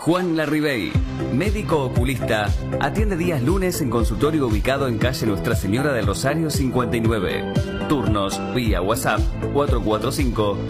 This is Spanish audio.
Juan Larribey, médico oculista, atiende días lunes en consultorio ubicado en calle Nuestra Señora del Rosario 59. Turnos vía WhatsApp 445